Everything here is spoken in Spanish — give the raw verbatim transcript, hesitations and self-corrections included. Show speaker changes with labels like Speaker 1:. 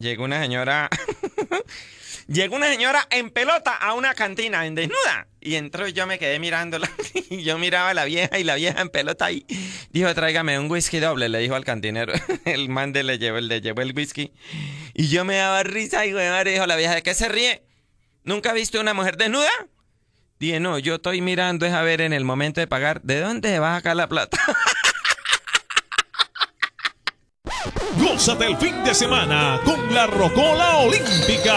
Speaker 1: llegó una señora, llegó una señora en pelota a una cantina, en desnuda. Y entró y yo me quedé mirándola. Y yo miraba a la vieja y la vieja en pelota ahí. Dijo, tráigame un whisky doble, le dijo al cantinero. El man de le llevó, le llevó el whisky. Y yo me daba risa y güey, madre, dijo la vieja, ¿de qué se ríe? ¿Nunca viste una mujer desnuda? Dije, no, yo estoy mirando es a ver en el momento de pagar, ¿de dónde se va a sacar la plata?
Speaker 2: Gózate el fin de semana con la Rocola Olímpica.